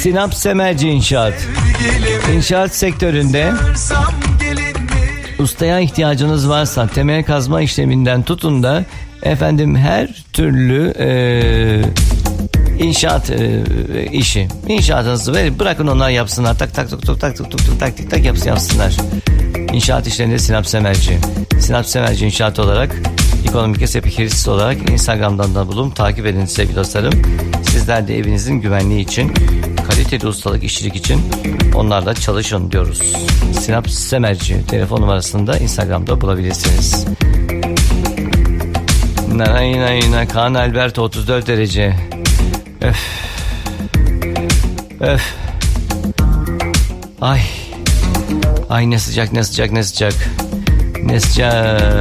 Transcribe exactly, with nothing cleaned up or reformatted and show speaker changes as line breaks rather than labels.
Sinap Semerci İnşaat. İnşaat sektöründe ustaya ihtiyacınız varsa temel kazma işleminden tutun da efendim her türlü e, inşaat e, işi. İnşaatınızı verin, bırakın onlar yapsınlar. Tak tak tak tak tak tak tak tak tak tak yapsın yapsınlar. İnşaat işlerinde Sinap Semerci. Sinap Semerci İnşaat olarak, ekonomik sepikirisi olarak Instagram'dan da bulun. Takip edin sevgili dostlarım. Sizler de evinizin güvenliği için, kaliteli ustalık, işçilik için onlarla çalışın diyoruz. Sinap Semerci telefon numarasını da Instagram'da bulabilirsiniz. Nay nay nay Kaan Alberto otuz dört derece. Öf. Öf. Ay. Ay ne sıcak ne sıcak ne sıcak. Ne sıcak.